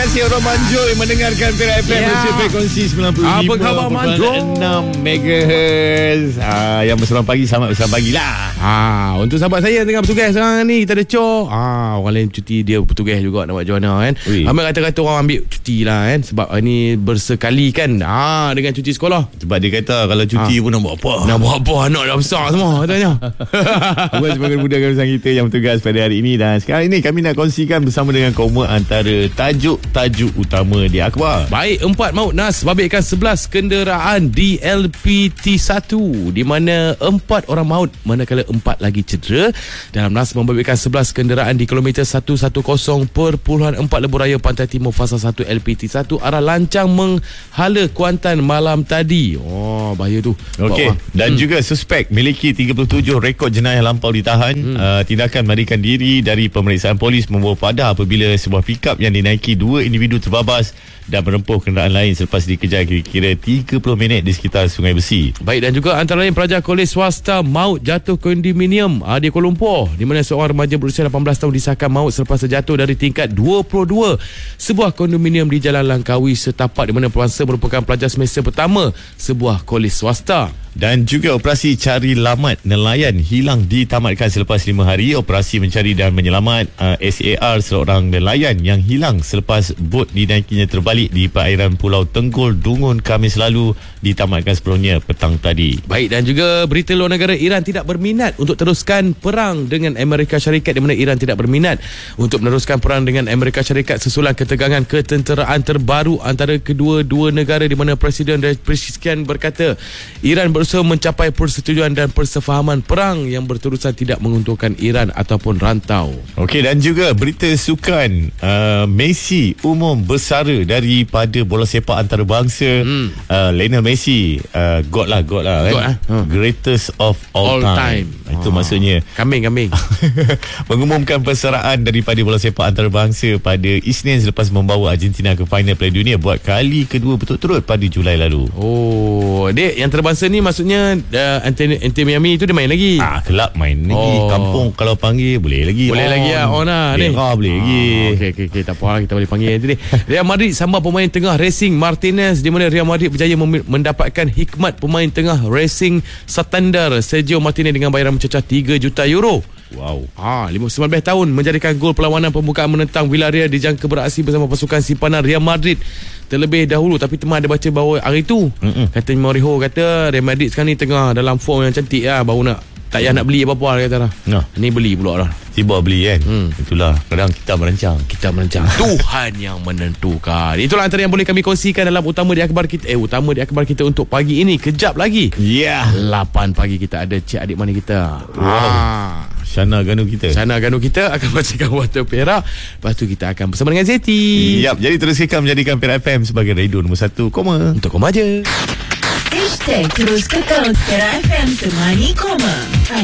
kasih orang Manjoy mendengarkan Perak FM bersama frekuensi 95.6 MHz. Yang berselang pagi, selamat berselang pagi lah. Untuk sahabat saya tengah bertugas sekarang ni, kita ada Cor. Orang lain cuti, dia bertugas juga nak buat macam mana kan. Ambil kata-kata orang ambil cuti lah kan, sebab ini bersekali kan dengan cuti sekolah. Sebab dia kata kalau cuti pun nak buat apa? Nak buat apa? Anak dah besar semua katanya. Buat sebagai budak bersama kita yang bertugas pada hari ini. Dan sekarang ini kami nak kongsikan bersama dengan kaum antara tajuk-tajuk utama di akhbar. Baik, 4 maut nas babitkan 11 kenderaan di LPT1, di mana 4 orang maut manakala 4 lagi cedera. Dalam nas membabitkan 11 kenderaan di kilometer 110.4 lebuh raya Pantai Timur fasa 1 LPT1 arah Lancang menghala Kuantan malam tadi. Bahaya tu. Okey. Dan juga suspek miliki 37 rekod jenayah lampau ditahan. Tindakan melarikan diri dari pemeriksaan polis membawa pada apabila sebuah pikap yang dinaiki 2 individu terbabas dan menempuh kenderaan lain selepas dikejar kira-kira 30 minit di sekitar Sungai Besi. Baik, dan juga antara lain pelajar kolej swasta maut jatuh kondominium di Kuala Lumpur, di mana seorang remaja berusia 18 tahun disahkan maut selepas terjatuh dari tingkat 22 sebuah kondominium di Jalan Langkawi setapak, di mana pemangsa merupakan pelajar semester pertama sebuah kolej swasta. Dan juga operasi cari lamat nelayan hilang ditamatkan selepas 5 hari. Operasi mencari dan menyelamat SAR seorang nelayan yang hilang selepas bot dinaikinya terbalik di perairan Pulau Tenggol, Dungun Khamis lalu ditamatkan sepenuhnya petang tadi. Baik, dan juga berita luar negara, Iran tidak berminat untuk teruskan perang dengan Amerika Syarikat, di mana Iran tidak berminat untuk meneruskan perang dengan Amerika Syarikat sesulang ketegangan ketenteraan terbaru antara kedua-dua negara, di mana Presiden Pezeshkian berkata Iran berusaha mencapai persetujuan dan persefahaman perang yang berterusan tidak menguntungkan Iran ataupun rantau. Okey, dan juga berita sukan, Messi umum bersara daripada bola sepak antarabangsa. Lionel Messi God lah kan? Greatest of all time. Itu maksudnya Kambing mengumumkan persaraan daripada bola sepak antarabangsa pada Isnin selepas membawa Argentina ke final Piala Dunia buat kali kedua berturut-turut pada Julai lalu. Dia yang terbangsa ni maksudnya Inter Miami tu dia main lagi. Kelab main lagi. Kampung kalau panggil boleh lagi. Boleh lagi lah. Boleh lagi. Okey, tak apa lah, kita boleh panggil nanti ni. Real Madrid sambal pemain tengah Racing Martinez, di mana Real Madrid berjaya mendapatkan hikmat pemain tengah Racing Santander Sergio Martinez dengan bayaran mencecah 3 juta euro. Wow. 19 tahun menjadikan gol perlawanan pembukaan menentang Villarreal dijangka beraksi bersama pasukan simpanan Real Madrid terlebih dahulu. Tapi teman ada baca bahawa hari tu kata Mourinho kata Real Madrid sekarang ni tengah dalam form yang cantik lah, baru tak payah nak beli apa-apa lah, kata lah. Ni beli pula lah. Tiba beli kan. Itulah, kadang kita merancang Tuhan yang menentukan. Itulah antara yang boleh kami kongsikan dalam utama di akhbar kita untuk pagi ini. Kejap lagi 8 pagi kita ada Cik Adik Mani kita. Syana Ganu kita akan bacakan Warta Perak. Lepas tu kita akan bersama dengan Zeti. Jadi terus kekal menjadikan Perak FM sebagai radio nombor 1 untuk koma je. #terus kekal Perak FM temani koma.